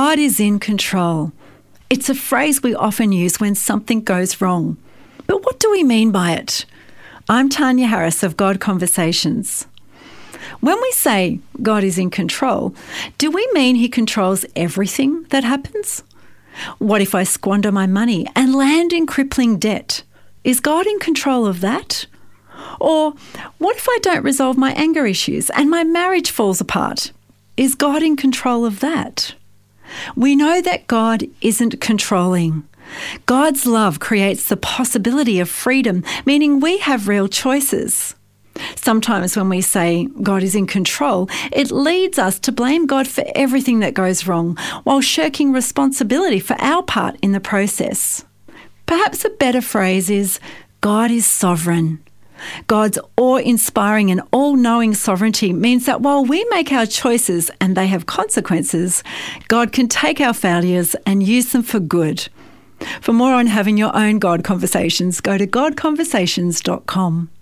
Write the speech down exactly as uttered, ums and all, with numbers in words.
God is in control. It's a phrase we often use when something goes wrong. But what do we mean by it? I'm Tanya Harris of God Conversations. When we say God is in control, do we mean he controls everything that happens? What if I squander my money and land in crippling debt? Is God in control of that? Or what if I don't resolve my anger issues and my marriage falls apart? Is God in control of that? We know that God isn't controlling. God's love creates the possibility of freedom, meaning we have real choices. Sometimes when we say God is in control, it leads us to blame God for everything that goes wrong while shirking responsibility for our part in the process. Perhaps a better phrase is, God is sovereign. God's awe-inspiring and all-knowing sovereignty means that while we make our choices and they have consequences, God can take our failures and use them for good. For more on having your own God Conversations, go to god conversations dot com.